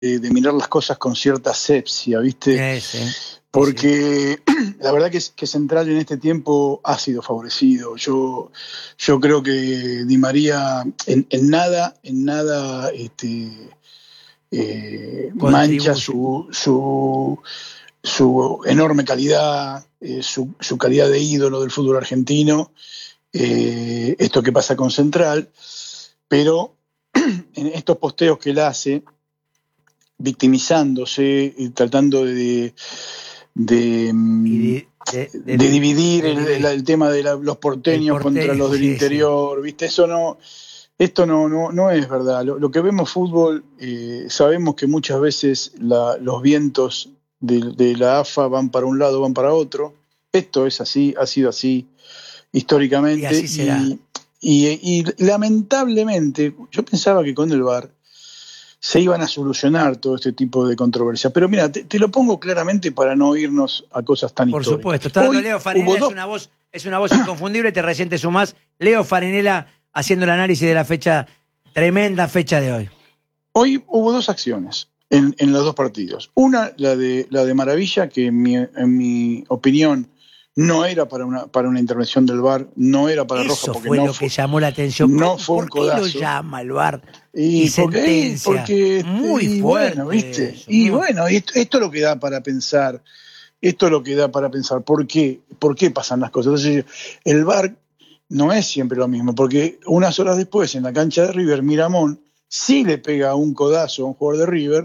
de mirar las cosas con cierta asepsia, ¿viste? Sí. Porque la verdad que Central en este tiempo ha sido favorecido. Yo creo que Di María en nada mancha su enorme calidad, su calidad de ídolo del fútbol argentino, esto que pasa con Central, pero en estos posteos que él hace, victimizándose y tratando de dividir el tema de los porteños contra los del interior, ¿viste? Esto no es verdad. Lo que vemos fútbol, sabemos que muchas veces los vientos de la AFA van para un lado, van para otro. Esto es así, ha sido así históricamente. Y así será. Y lamentablemente, yo pensaba que con el VAR se iban a solucionar todo este tipo de controversias. Pero mira, te lo pongo claramente para no irnos a cosas tan históricas. Por supuesto. Está hablando Leo Farinella, es una voz inconfundible, te recién te sumás. Leo Farinella haciendo el análisis de la fecha, tremenda fecha de hoy. Hoy hubo dos acciones en los dos partidos. Una, la de Maravilla, que en mi opinión no era para una intervención del VAR, no era para Eso roja. Porque fue lo que llamó la atención. No fue un codazo. ¿Por qué lo llama el VAR? Y sentencia. Porque muy fuerte. Bueno, ¿viste? Eso, esto es lo que da para pensar. ¿Por qué? ¿Por qué pasan las cosas? Entonces, el VAR no es siempre lo mismo, porque unas horas después, en la cancha de River, Miramón sí le pega un codazo a un jugador de River,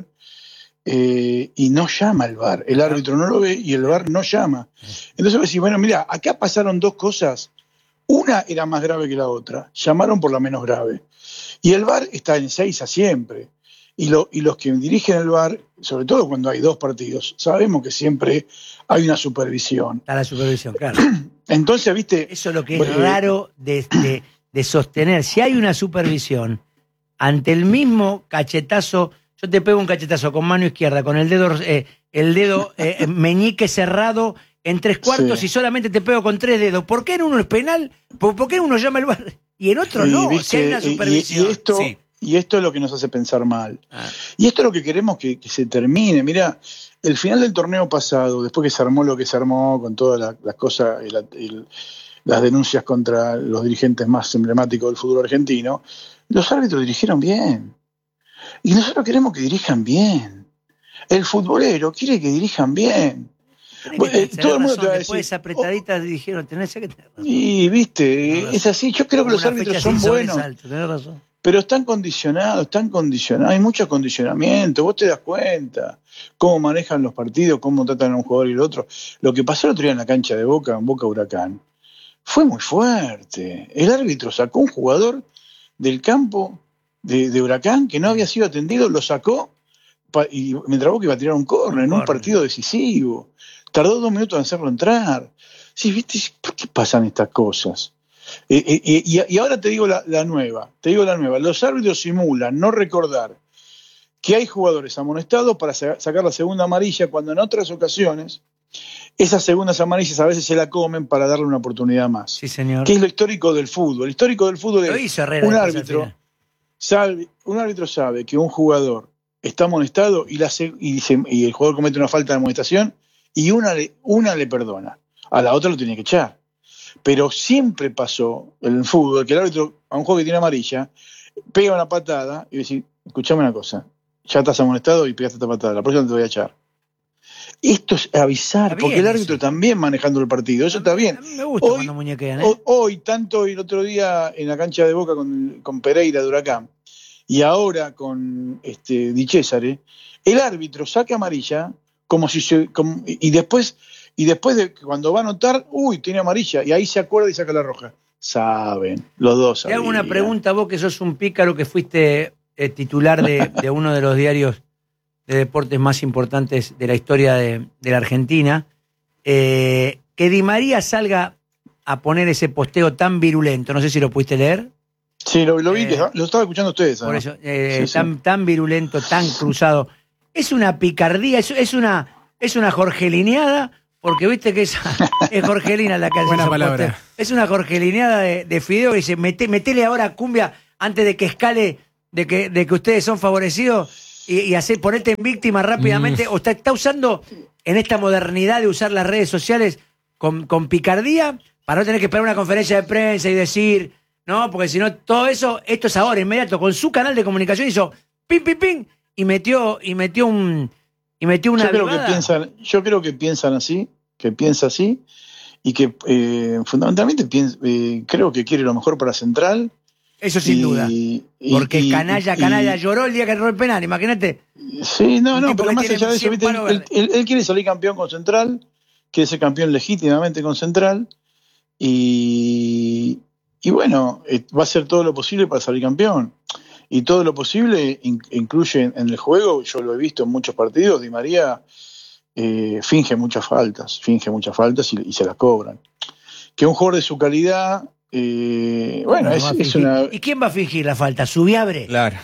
y no llama el VAR. El árbitro no lo ve y el VAR no llama. Entonces vos decís, bueno, mira, acá pasaron dos cosas. Una era más grave que la otra. Llamaron por la menos grave. Y el VAR está en 6 siempre. Y los que dirigen el VAR, sobre todo cuando hay dos partidos, sabemos que siempre hay una supervisión. Está la supervisión, claro. Entonces, viste... Eso es lo que es raro de sostener. Si hay una supervisión, ante el mismo cachetazo... Yo te pego un cachetazo con mano izquierda, con el dedo meñique cerrado en 3/4 y solamente te pego con 3 dedos. ¿Por qué en uno es penal? ¿Por qué en uno llama el VAR y en otro no? ¿Viste? Si hay una supervisión. Y esto es lo que nos hace pensar mal. Y esto es lo que queremos que se termine. Mirá, el final del torneo pasado, después que se armó lo que se armó, con todas las cosas, las denuncias contra los dirigentes más emblemáticos del fútbol argentino, los árbitros dirigieron bien. Y nosotros queremos que dirijan bien. El futbolero quiere que dirijan bien. Todo el mundo te va a decir, después de esa apretadita dijeron, tenés que tener razón. Y viste, es así. Yo creo que los árbitros son buenos. Tenés razón. Pero están condicionados. Hay mucho condicionamiento. Vos te das cuenta cómo manejan los partidos, cómo tratan a un jugador y el otro. Lo que pasó el otro día en la cancha de Boca, en Boca Huracán, fue muy fuerte. El árbitro sacó un jugador del campo de Huracán que no había sido atendido, lo sacó y mientras Boca iba a tirar un córner en un partido decisivo. Tardó 2 minutos en hacerlo entrar. Sí, ¿viste? ¿Por qué pasan estas cosas? Y ahora te digo la nueva. Los árbitros simulan no recordar que hay jugadores amonestados para sacar la segunda amarilla, cuando en otras ocasiones esas segundas amarillas a veces se la comen para darle una oportunidad más. Sí, señor. Que es lo histórico del fútbol. Lo histórico del fútbol es un árbitro sabe que un jugador está amonestado y el jugador comete una falta de amonestación y una le perdona. A la otra lo tiene que echar. Pero siempre pasó en el fútbol que el árbitro, a un jugador que tiene amarilla, pega una patada y dice, escuchame una cosa, ya estás amonestado y pegaste esta patada, la próxima te voy a echar. Esto es avisar, porque el árbitro también manejando el partido, eso está bien. A mí me gusta cuando muñequean, Hoy, tanto el otro día en la cancha de Boca con Pereira de Huracán, y ahora con Di Cesare, el árbitro saca amarilla y después de cuando va a anotar, tiene amarilla, y ahí se acuerda y saca la roja. Saben, los dos saben. Te hago una pregunta, vos que sos un pícaro, que fuiste titular de uno de los diarios de deportes más importantes de la historia de la Argentina, que Di María salga a poner ese posteo tan virulento, no sé si lo pudiste leer. Sí, lo vi, lo estaba escuchando ustedes. Por eso, tan virulento, tan cruzado. Es una picardía, es una jorgelineada, porque viste que es jorgelina la que hace buena palabra. Posteo. Es una jorgelineada de Fideo que dice, metele ahora cumbia antes de que escale, de que ustedes son favorecidos. y ponerte en víctima rápidamente, o está usando en esta modernidad de usar las redes sociales con picardía para no tener que esperar una conferencia de prensa y decir, no, porque si no, todo eso, esto es ahora, inmediato, con su canal de comunicación hizo pim, pim, pim, y metió una yo creo que piensan así, que piensa así, y que fundamentalmente creo que quiere lo mejor para Central. Eso sin duda. Porque Canalla lloró el día que erró el penal, imagínate. Sí, pero más allá de eso, ¿viste? Él quiere salir campeón con Central, quiere ser campeón legítimamente con Central, y bueno, va a hacer todo lo posible para salir campeón. Y todo lo posible incluye en el juego, yo lo he visto en muchos partidos, Di María finge muchas faltas y se las cobran. Que un jugador de su calidad, bueno, es una... ¿Y quién va a fingir la falta? ¿Subiabre? Claro.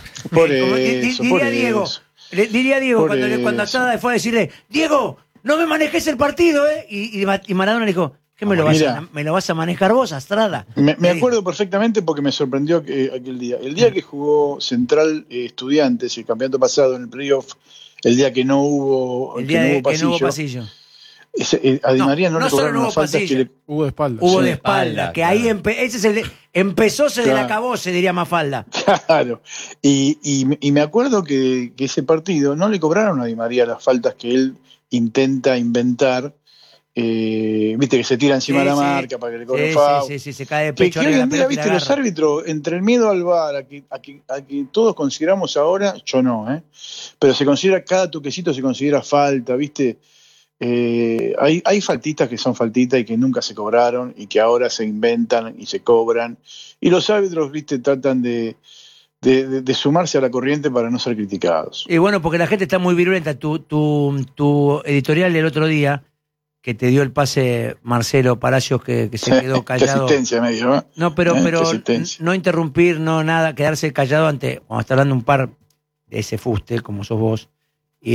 Diría Diego cuando Astrada fue a decirle, Diego, no me manejes el partido, ¿eh? Y Maradona le dijo, ¿qué me lo vas a manejar vos, Astrada? Me acuerdo perfectamente porque me sorprendió aquel día. El día que jugó Central Estudiantes, el campeonato pasado en el playoff, el día que no hubo pasillo. A Di María no le cobraron unas faltas que hubo de espalda. Hubo de espalda, que ahí ese es empezó, se le acabó, se diría Mafalda. Claro. Y me acuerdo que ese partido no le cobraron a Di María las faltas que él intenta inventar. Viste que se tira encima de la marca para que le cobren foul. Sí, se cae de pecho. Que hoy en día, viste, los árbitros, entre el miedo al VAR, a que todos consideramos ahora, yo no, pero se considera, cada toquecito se considera falta, viste. Hay faltitas que son faltitas y que nunca se cobraron y que ahora se inventan y se cobran. Y los árbitros, viste, tratan de sumarse a la corriente para no ser criticados. Y bueno, porque la gente está muy virulenta. Tu editorial del otro día, que te dio el pase Marcelo Palacios, que se quedó callado. Qué asistencia medio, ¿no? No, pero no interrumpir, no nada, quedarse callado cuando está hablando un par de ese fuste, como sos vos, y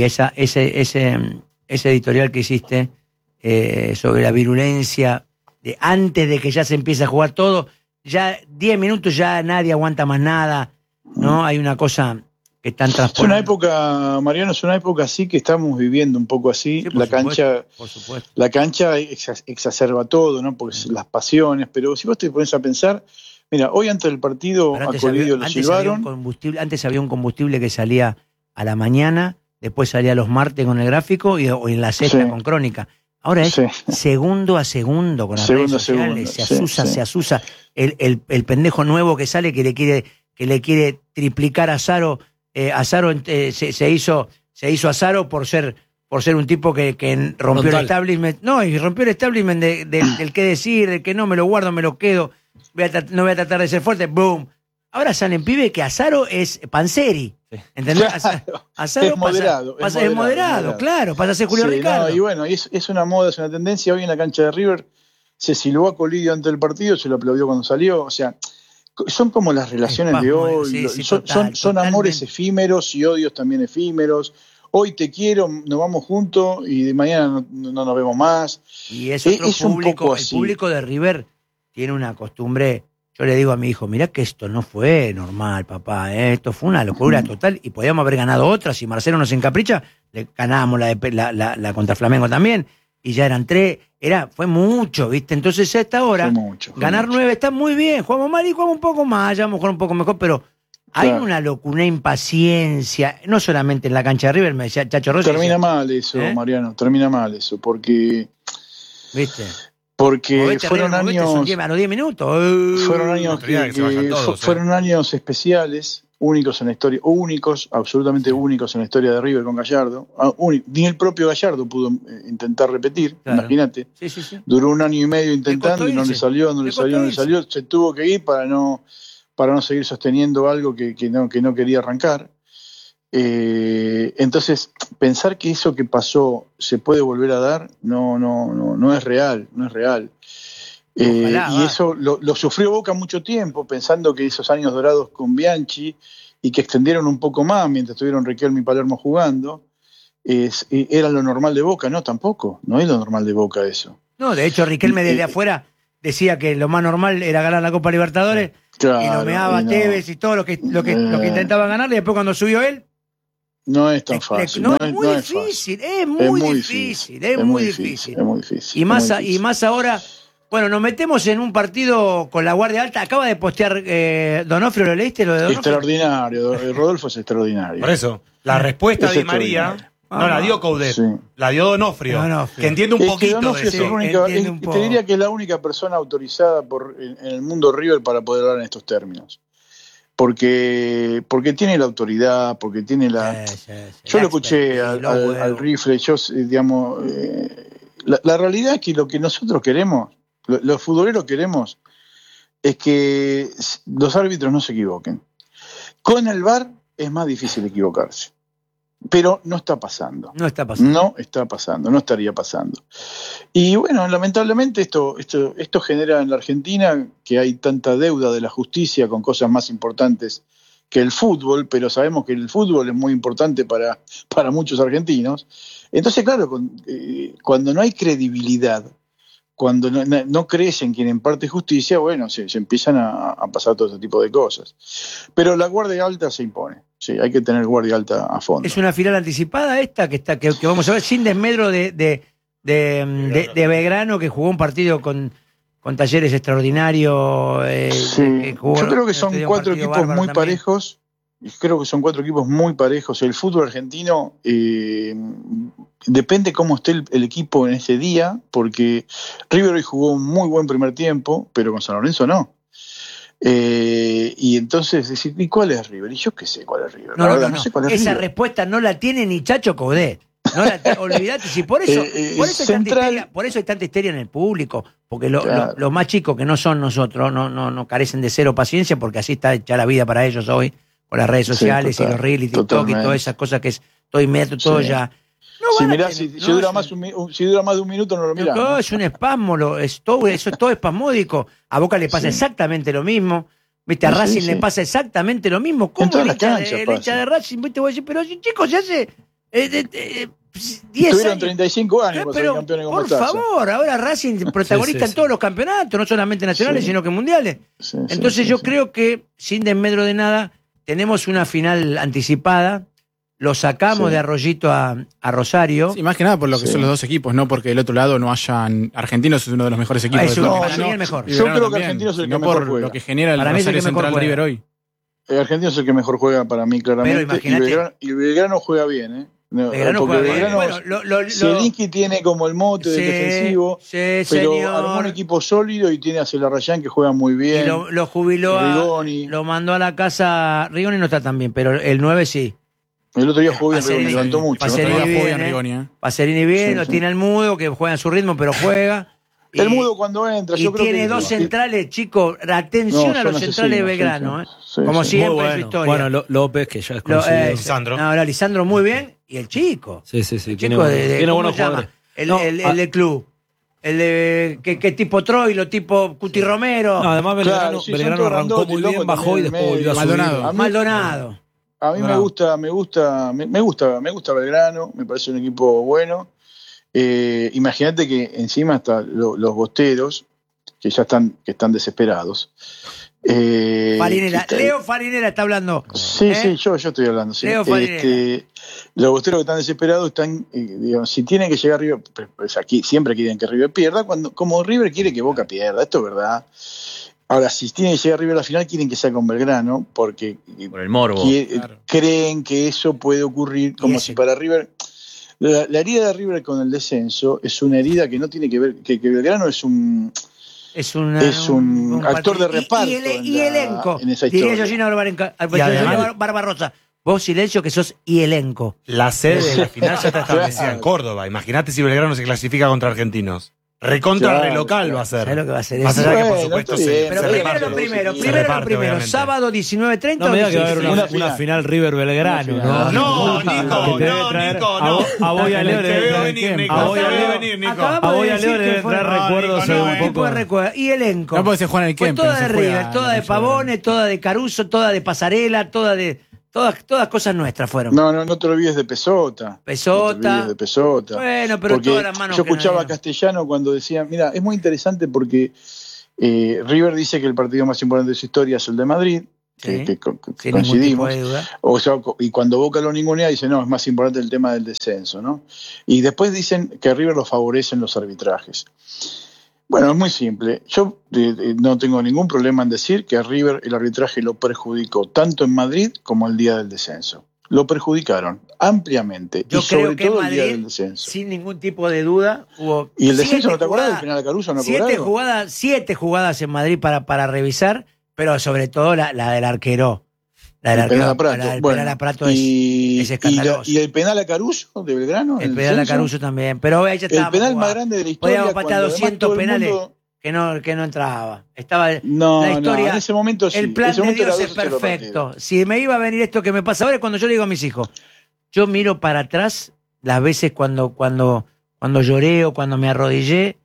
ese editorial que hiciste sobre la virulencia de antes de que ya se empiece a jugar todo, ya 10 minutos ya nadie aguanta más nada, ¿no? Hay una cosa que están transportando. Es una época, Mariano, así que estamos viviendo un poco así. Sí, por supuesto. La cancha exacerba todo, ¿no? Porque las pasiones, pero si vos te pones a pensar, mira, hoy antes del partido a Colidio lo silbaron. Antes había un combustible que salía a la mañana, después salía los martes con el gráfico o en la sexta con Crónica. Ahora es segundo a segundo con las redes sociales, se asusa. El pendejo nuevo que sale que le quiere triplicar a Saro. Azaro se hizo a Saro por ser un tipo que rompió el establishment. No, y rompió el establishment del qué decir, del que no me lo guardo, me lo quedo. No voy a tratar de ser fuerte. ¡Boom! Ahora salen pibe que Azaro es Panzeri. ¿Entendés? Claro, Azaro es moderado. Es moderado, claro. Pasa a ser Julio Ricardo. No, y bueno, es una moda, es una tendencia. Hoy en la cancha de River se silbó a Colidio antes del partido, se lo aplaudió cuando salió. O sea, son como las relaciones de hoy. Son amores efímeros y odios también efímeros. Hoy te quiero, nos vamos juntos y de mañana no nos vemos más. Y es otro público. El público de River tiene una costumbre. Yo le digo a mi hijo, mirá que esto no fue normal, papá, esto fue una locura total y podíamos haber ganado otra. Si Marcelo nos encapricha, le ganábamos la contra Flamengo también y ya eran 3, fue mucho, ¿viste? Entonces a esta hora, ganar 9 está muy bien, jugamos mal y jugamos un poco más, ya vamos a jugar un poco mejor, pero hay una locura, una impaciencia, no solamente en la cancha de River, me decía Chacho Rossi. Termina mal eso, Mariano, porque... ¿Viste? Porque fueron años. A los 10 minutos. Fueron años especiales, únicos en la historia, absolutamente únicos en la historia de River con Gallardo. Ni el propio Gallardo pudo intentar repetir, imagínate. Sí. Duró 1 año y medio intentando y no le salió. Se tuvo que ir para no seguir sosteniendo algo que no quería arrancar. Entonces, pensar que eso que pasó se puede volver a dar no es real. Y eso lo sufrió Boca mucho tiempo, pensando que esos años dorados con Bianchi y que extendieron un poco más mientras estuvieron Riquelme y Palermo jugando, era lo normal de Boca. No, tampoco, no es lo normal de Boca eso. No, de hecho Riquelme desde afuera decía que lo más normal era ganar la Copa Libertadores, y nomeaba a Tevez y todo lo que intentaba ganar, y después cuando subió él No es tan fácil. No, es muy difícil, es muy difícil. Es muy difícil. Y más ahora, bueno, nos metemos en un partido con la Guardia Alta. Acaba de postear Donofrio, ¿lo leíste? Lo de Donofrio. Extraordinario, Rodolfo es extraordinario. Por eso, la respuesta de María no la dio Coudet, la dio Donofrio, que entiende un poquito de eso. Te diría que es la única persona autorizada en el mundo River para poder hablar en estos términos. Porque tiene la autoridad, porque tiene la... Yo lo escuché al rifle, digamos... la realidad es que lo que nosotros queremos, los futboleros queremos, es que los árbitros no se equivoquen. Con el VAR es más difícil equivocarse. Pero no está pasando. No estaría pasando. Y bueno, lamentablemente esto genera en la Argentina que hay tanta deuda de la justicia con cosas más importantes que el fútbol, pero sabemos que el fútbol es muy importante para muchos argentinos. Entonces, claro, cuando no hay credibilidad, cuando no crees en quien imparte justicia, bueno, se empiezan a pasar todo este tipo de cosas. Pero la Guardia Alta se impone. Sí, hay que tener Guardia Alta a fondo. Es una final anticipada esta que vamos a ver, sin desmedro de Belgrano, que jugó un partido con Talleres extraordinario. Yo creo que son 4 equipos muy parejos. Creo que son 4 equipos muy parejos. El fútbol argentino depende cómo esté el equipo en ese día, porque River hoy jugó un muy buen primer tiempo, pero con San Lorenzo no. Y entonces decir, ¿y cuál es River? Y yo qué sé cuál es River. No sé cuál es Esa River. Respuesta no la tiene ni Chacho Coudet. Olvídate, si por eso hay tanta histeria en el público, porque los más chicos que no son nosotros no carecen de cero paciencia, porque así está hecha la vida para ellos hoy, con las redes sociales y los reels y TikTok y todas esas cosas que es todo inmediato, todo ya. Si dura más de un minuto no lo mirás. No, es un espasmo, eso es todo espasmódico. A Boca le pasa exactamente lo mismo. ¿Viste? A Racing le pasa exactamente lo mismo. ¿Cómo el hincha de Racing? ¿Viste? Voy a decir, pero chicos, ya hace 10 Tuvieron 35 años para ser campeones con Por favor, ahora Racing protagonista en todos los campeonatos, no solamente nacionales, sino que mundiales. Entonces yo creo que, sin desmedro de nada, tenemos una final anticipada. Lo sacamos de Arroyito a Rosario. Sí, más que nada por lo que son los dos equipos, no porque del otro lado no hayan... Argentinos es uno de los mejores equipos. Para mí el mejor. Yo creo que Argentinos es el que mejor juega. Lo que genera el Rosario Central River hoy. Argentinos es el que mejor juega para mí, claramente. Y Belgrano juega bien, ¿eh? Belgrano juega bien. Bueno, Zielinski tiene como el mote del defensivo, pero armó un equipo sólido y tiene a Celarrayán que juega muy bien. Y lo jubiló Rigoni. Lo mandó a la casa. Rigoni no está tan bien, pero el 9 sí. El otro día jugó bien, Rigoni levantó mucho. Pacerini bien, lo tiene el Mudo, que juega a su ritmo, pero juega. El Mudo cuando entra, yo creo que... tiene 2 centrales, chicos. Atención a los centrales de Belgrano, como siempre en su historia. Bueno, López, que ya es conocido. Lisandro. Ahora Lisandro muy bien, y el chico. Sí. Tiene buenos jugadores. El del club. El de que tipo Troilo, tipo Cuti Romero. No, además Belgrano arrancó muy bien, bajó y después volvió a subir. Maldonado. A mí me gusta Belgrano, me parece un equipo bueno. Imagínate que encima están los bosteros que ya están desesperados. Farinera. Leo Farinera está hablando. Sí, yo estoy hablando. Sí. Leo Farinera. Los bosteros que están desesperados están, digamos, si tienen que llegar River, pues aquí siempre quieren que River pierda, como River quiere que Boca pierda, esto es verdad. Ahora, si tienen que llegar River a la final, quieren que sea con Belgrano, porque por el morbo, creen que eso puede ocurrir, como si para River... La herida de River con el descenso es una herida que no tiene que ver, que Belgrano es un actor de reparto y elenco. En esa historia. Diría Georgina Barbarosa. Vos, Silencio, que sos y elenco. La sede de la final ya está establecida en Córdoba. Imagínate si Belgrano se clasifica contra Argentinos. Relocal va a ser. ¿Sabes lo que va a ser? Más allá que, por supuesto, pero primero. Sábado 19:30. No me digas que va a haber una final River Belgrano. No, Nico. A Boy a Leo le debe traer recuerdos un poco. Y elenco. No puede ser Juan el Kempe. Toda de River, toda de Pavone, toda de Caruso, toda de Pasarela, todas cosas nuestras fueron. No te olvides de Pesota. Bueno, pero todas las manos. Yo escuchaba a Castellano cuando decía, mira, es muy interesante porque River dice que el partido más importante de su historia es el de Madrid, que coincidimos. O sea, y cuando Boca lo ningunea, dice, no, es más importante el tema del descenso, ¿no? Y después dicen que a River lo favorecen los arbitrajes. Bueno, es muy simple. Yo no tengo ningún problema en decir que a River el arbitraje lo perjudicó tanto en Madrid como el día del descenso. Lo perjudicaron ampliamente. Yo y sobre creo que todo en Madrid, el día del descenso. sin ningún tipo de duda, hubo. ¿Y el descenso no te acordás del penal a Caruso? ¿No 7 jugadas en Madrid para revisar, pero sobre todo la del arquero. La del arquero. Penal a Prato es escandaloso. ¿Y el penal a Caruso de Belgrano? El penal a Caruso también. Pero ahí ya estaba. El penal más grande de la historia. Podíamos patear 200 penales. Que no entraba. Estaba la historia. En ese momento sí. El plan de Dios es perfecto. Si me iba a venir esto que me pasa ahora es cuando yo le digo a mis hijos, yo miro para atrás las veces cuando lloré o cuando me arrodillé,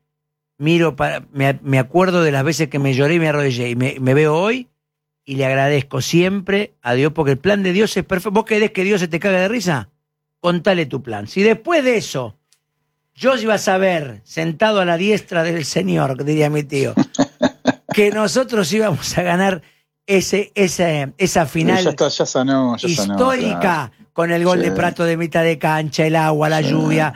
me acuerdo de las veces que me lloré y me arrodillé y me veo hoy y le agradezco siempre a Dios porque el plan de Dios es perfecto. ¿Vos querés que Dios se te cague de risa? Contale tu plan. Si después de eso yo iba a saber, sentado a la diestra del Señor, diría mi tío, que nosotros íbamos a ganar esa final ya sanó, histórica, claro. Con el gol de Prato de mitad de cancha, el agua, la lluvia,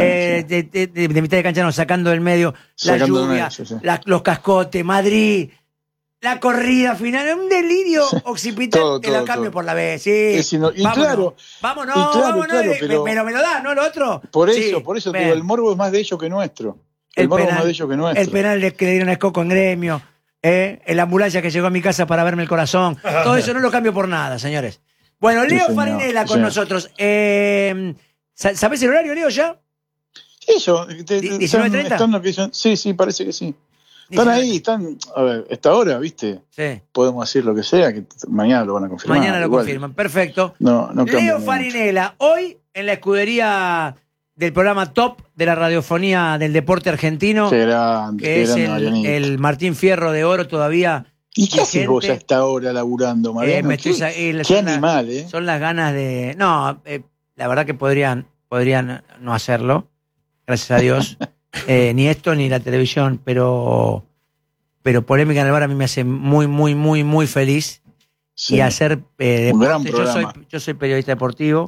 de mitad de cancha no, sacando del medio, la lluvia, los cascotes, Madrid, la corrida final, un delirio occipital que la cambio por la B. Sí. Vámonos, pero me lo da, ¿no? Lo otro. Por eso digo, el morbo es más de ellos que nuestro. El penal que le dieron a Escoco en Gremio, la ambulancia que llegó a mi casa para verme el corazón. Todo eso no lo cambio por nada, señores. Bueno, Leo Farinella con nosotros. ¿Sabés el horario, Leo, ya? Eso. ¿19:30? Sí, parece que sí. Están ahí, a ver, esta hora, ¿viste? Sí. Podemos decir lo que sea, que mañana lo van a confirmar. Mañana lo confirman, perfecto. No Leo Farinella, hoy en la escudería del programa Top de la radiofonía del deporte argentino. Qué grande, que es el Martín Fierro de Oro todavía. ¿Y qué haces vos a esta hora laburando, Mariano? ¿Qué animal, eh? Son las ganas de... No, la verdad que podrían no hacerlo, gracias a Dios. Ni esto ni la televisión, pero Polémica en el Bar a mí me hace muy, muy, muy, muy feliz. Sí. Y hacer un gran programa. Yo soy periodista deportivo.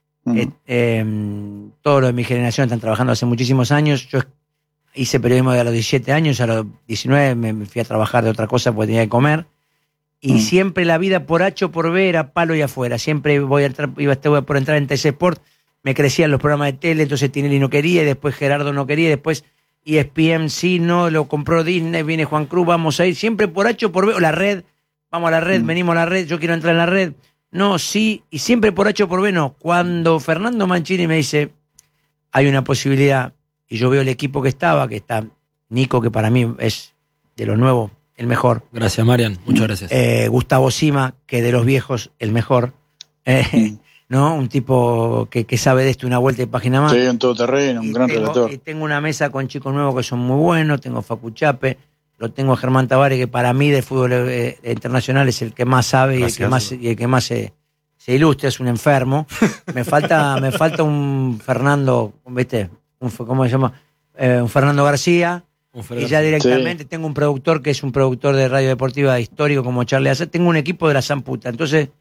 Todos los de mi generación están trabajando hace muchísimos años. Yo hice periodismo de a los 17 años, a los 19 me fui a trabajar de otra cosa porque tenía que comer. Y siempre la vida por H o por B era palo y afuera. Siempre iba por entrar en TC Sport. Me crecían los programas de tele, entonces Tinelli no quería, y después Gerardo no quería, y después ESPN sí, no, lo compró Disney, viene Juan Cruz, vamos a ir, siempre por H o por B, o la red, vamos a la red, venimos a la red, yo quiero entrar en la red, no, sí, y siempre por H o por B no. Cuando Fernando Mancini me dice, hay una posibilidad, y yo veo el equipo que está Nico, que para mí es de los nuevos, el mejor. Gracias, Marian, muchas gracias. Gustavo Sima, que de los viejos, el mejor. ¿No? Un tipo que sabe de esto, una vuelta de página más. Sí, un todoterreno, un gran relator. Y tengo una mesa con chicos nuevos que son muy buenos, tengo Facu Chape, lo tengo a Germán Tavares, que para mí de fútbol internacional es el que más sabe. Gracias. y el que más se ilustra, es un enfermo. me falta un Fernando, ¿viste? ¿Cómo se llama? Un Fernando García. Y ya directamente tengo un productor que es un productor de radio deportiva histórico como Charlie Acer. Tengo un equipo de la zamputa. Entonces,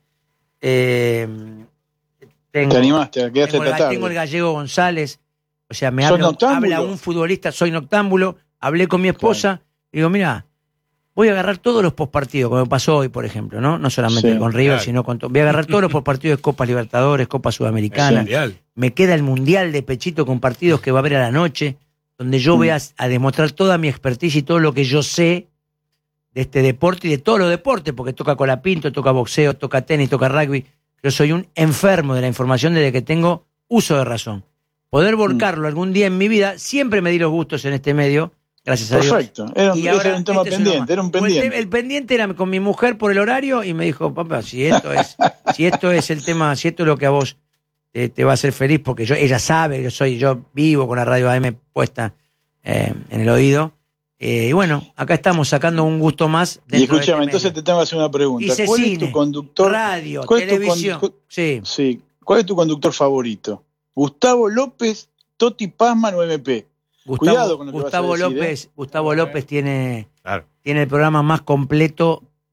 te animaste, quedaste esta tarde. Tengo el Gallego González, o sea, me habla un futbolista, soy noctámbulo, hablé con mi esposa, y digo, mira, voy a agarrar todos los postpartidos, como me pasó hoy, por ejemplo, no solamente con River, sino con todo. Voy a agarrar todos los postpartidos de Copa Libertadores, Copa Sudamericana. Me queda el Mundial de Pechito con partidos que va a haber a la noche, donde yo voy a demostrar toda mi expertise y todo lo que yo sé de este deporte y de todos los deportes, porque toca colapinto, toca boxeo, toca tenis, toca rugby. Yo soy un enfermo de la información desde que tengo uso de razón. Poder volcarlo algún día en mi vida, siempre me di los gustos en este medio, gracias a Dios. Perfecto, era un tema pendiente, era un pendiente. El pendiente era con mi mujer por el horario y me dijo, papá, si esto es el tema, si esto es lo que a vos te va a hacer feliz, porque ella sabe que yo vivo con la radio AM puesta en el oído. Y bueno, acá estamos sacando un gusto más. Y escúchame, entonces te tengo que hacer una pregunta. ¿Cuál es tu conductor? Radio, televisión. Sí. ¿Cuál es tu conductor favorito? ¿Gustavo López, Toti Pazman o MP? Cuidado con lo que vas a decir, Gustavo López tiene el programa más completo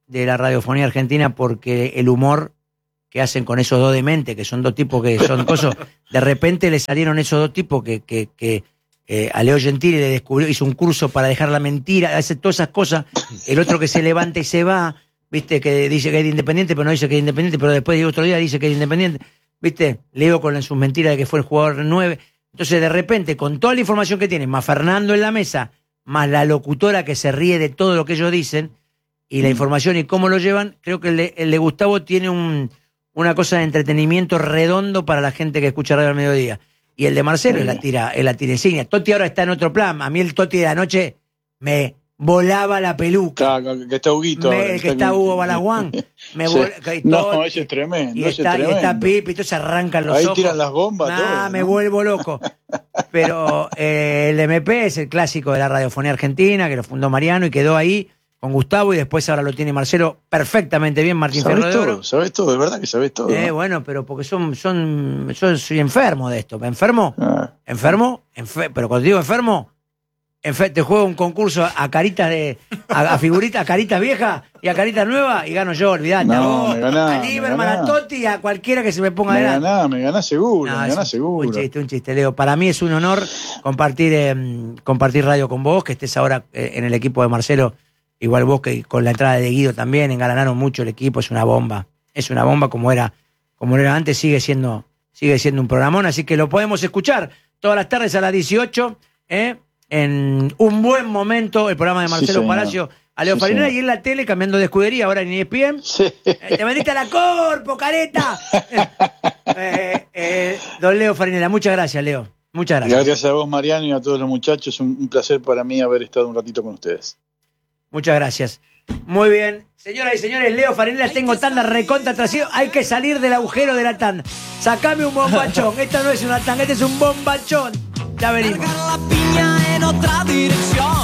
de la radiofonía argentina porque el humor que hacen con esos dos dementes, que son dos tipos que son cosas, de repente le salieron esos dos tipos que a Leo Gentili le descubrió, hizo un curso para dejar la mentira, hace todas esas cosas, el otro que se levanta y se va, viste, que dice que es independiente, pero no dice que es independiente, pero después de otro día dice que es independiente, viste, Leo con sus mentiras de que fue el jugador 9, entonces de repente con toda la información que tiene, más Fernando en la mesa, más la locutora que se ríe de todo lo que ellos dicen, y la información y cómo lo llevan, creo que el de Gustavo tiene una cosa de entretenimiento redondo para la gente que escucha Radio al Mediodía. Y el de Marcelo es la tira insignia. Totti ahora está en otro plan. A mí el Totti de anoche me volaba la peluca. Claro, que está Huguito. El que está Hugo Balaguán. No, ese es tremendo. Y está Pipi, y todo se arrancan los ojos. Ahí tiran las bombas. Todo, me vuelvo loco. Pero el MP es el clásico de la radiofonía argentina, que lo fundó Mariano y quedó ahí con Gustavo, y después ahora lo tiene Marcelo perfectamente bien, Martín Fierro de Oro. Sabés todo, de verdad que sabés todo. Bueno, pero porque yo soy enfermo de esto. ¿Enfermo? Pero cuando digo enfermo, te juego un concurso a caritas a figuritas, a caritas viejas y a caritas nuevas y gano yo, olvidate. No, a Lieberman, a Totti y a cualquiera que se me ponga adelante. Me ganás seguro, seguro. Un chiste, Leo. Para mí es un honor compartir radio con vos, que estés ahora en el equipo de Marcelo. Igual vos, que con la entrada de Guido también engalanaron mucho el equipo, es una bomba. Es una bomba como era antes, sigue siendo un programón, así que lo podemos escuchar todas las tardes a las 18, en un buen momento, el programa de Marcelo Palacio a Leo Farinella, y en la tele, cambiando de escudería, ahora en ESPN. Sí. Te vendiste a la Corpo, careta. Don Leo Farinella, muchas gracias, Leo. Muchas gracias. Gracias a vos, Mariano, y a todos los muchachos. Un placer para mí haber estado un ratito con ustedes. Muchas gracias. Muy bien. Señoras y señores, Leo Farinella, tengo tanda recontra trasero. Hay que salir del agujero de la tanda. Sacame un bombachón. Esto no es una tanda, este es un bombachón. Ya venimos. La piña en otra dirección.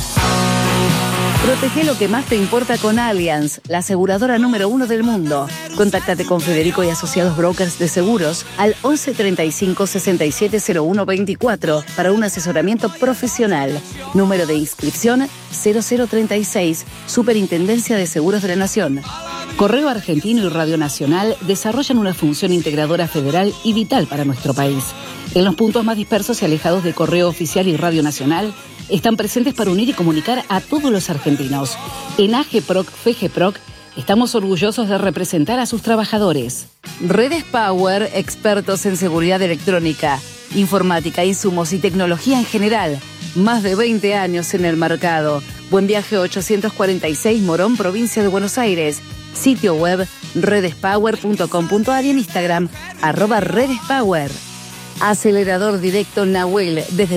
Protege lo que más te importa con Allianz, la aseguradora número 1 del mundo. Contáctate con Federico y Asociados Brokers de Seguros al 11 35 67 01 24 para un asesoramiento profesional. Número de inscripción 0036, Superintendencia de Seguros de la Nación. Correo Argentino y Radio Nacional desarrollan una función integradora federal y vital para nuestro país. En los puntos más dispersos y alejados de Correo Oficial y Radio Nacional, están presentes para unir y comunicar a todos los argentinos. En AGPROC, FGPROC, estamos orgullosos de representar a sus trabajadores. Redes Power, expertos en seguridad electrónica, informática, insumos y tecnología en general. Más de 20 años en el mercado. Buen Viaje 846, Morón, provincia de Buenos Aires. Sitio web redespower.com.ar y en Instagram @redespower. Acelerador directo Nahuel, desde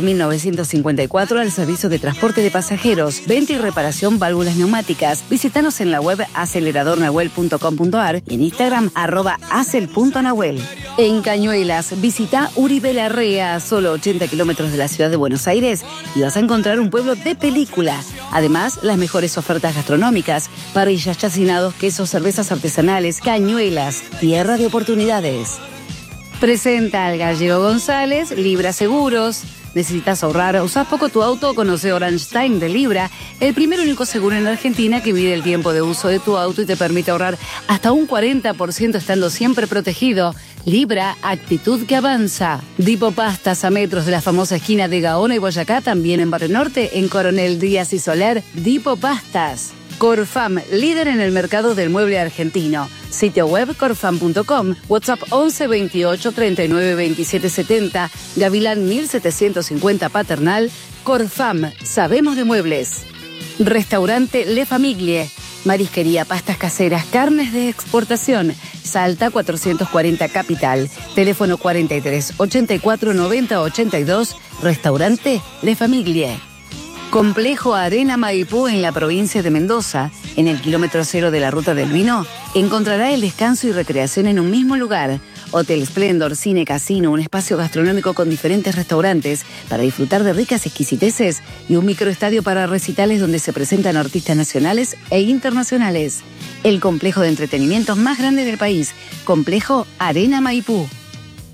1954 al servicio de transporte de pasajeros, venta y reparación válvulas neumáticas. Visítanos en la web aceleradornahuel.com.ar y en Instagram @acel.nahuel. En Cañuelas, visita Uribe Larrea, solo 80 kilómetros de la ciudad de Buenos Aires, y vas a encontrar un pueblo de película. Además, las mejores ofertas gastronómicas, parrillas, chacinados, quesos, cervezas artesanales. Cañuelas, tierra de oportunidades. Presenta al Gallego González, Libra Seguros. ¿Necesitas ahorrar? ¿Usás poco tu auto? Conoce Orange Time de Libra, el primer y único seguro en la Argentina que mide el tiempo de uso de tu auto y te permite ahorrar hasta un 40% estando siempre protegido. Libra, actitud que avanza. Dipo Pastas, a metros de la famosa esquina de Gaona y Boyacá, también en Barrio Norte, en Coronel Díaz y Soler. Dipo Pastas. Corfam, líder en el mercado del mueble argentino. Sitio web corfam.com, WhatsApp 11 28 39 27 70, Gavilán 1750 Paternal. Corfam, sabemos de muebles. Restaurante Le Famiglie, marisquería, pastas caseras, carnes de exportación. Salta 440 Capital, teléfono 43 84 90 82, Restaurante Le Famiglie. Complejo Arena Maipú en la provincia de Mendoza, en el kilómetro 0 de la Ruta del Vino, encontrará el descanso y recreación en un mismo lugar. Hotel Splendor, cine, casino, un espacio gastronómico con diferentes restaurantes para disfrutar de ricas exquisiteces y un microestadio para recitales donde se presentan artistas nacionales e internacionales. El complejo de entretenimiento más grande del país, Complejo Arena Maipú.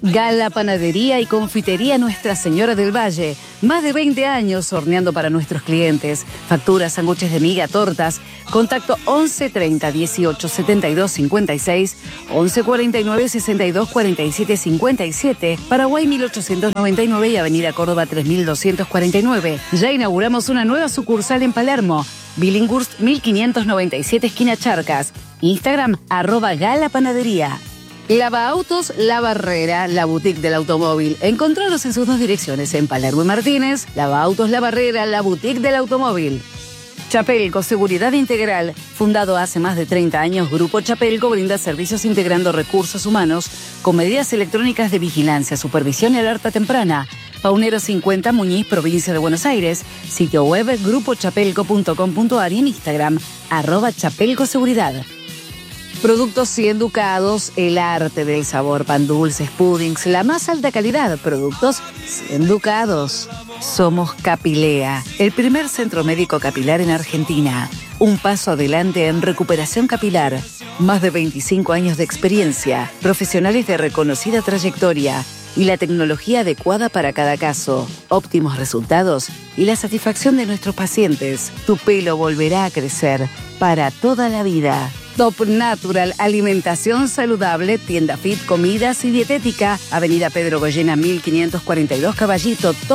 Gala Panadería y Confitería Nuestra Señora del Valle. Más de 20 años horneando para nuestros clientes. Facturas, sándwiches de miga, tortas. Contacto 11 30 18 72 56, 11 49 62 47 57, Paraguay 1899 y Avenida Córdoba 3249. Ya inauguramos una nueva sucursal en Palermo. Billinghurst 1597, esquina Charcas. Instagram, @galapanadería. Lava Autos La Barrera, la boutique del automóvil. Encontraros en sus dos direcciones, en Palermo y Martínez. Lava Autos La Barrera, la boutique del automóvil. Chapelco, seguridad integral. Fundado hace más de 30 años, Grupo Chapelco brinda servicios integrando recursos humanos con medidas electrónicas de vigilancia, supervisión y alerta temprana. Paunero 50, Muñiz, provincia de Buenos Aires. Sitio web grupochapelco.com.ar y en Instagram, @chapelcoseguridad. Productos 100 ducados, el arte del sabor, pan dulces, puddings, la más alta calidad. Productos 100 ducados. Somos Capilea, el primer centro médico capilar en Argentina. Un paso adelante en recuperación capilar. Más de 25 años de experiencia, profesionales de reconocida trayectoria y la tecnología adecuada para cada caso. Óptimos resultados y la satisfacción de nuestros pacientes. Tu pelo volverá a crecer para toda la vida. Top Natural, alimentación saludable, tienda fit, comidas y dietética. Avenida Pedro Goyena 1542, Caballito.